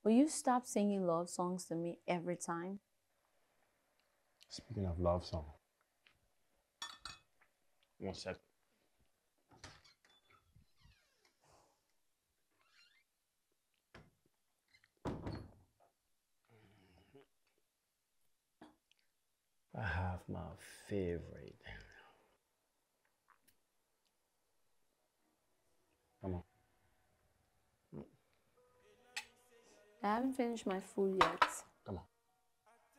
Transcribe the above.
Will you stop singing love songs to me every time? Speaking of love song, 1 second. I have my favorite. Come on. I haven't finished my food yet.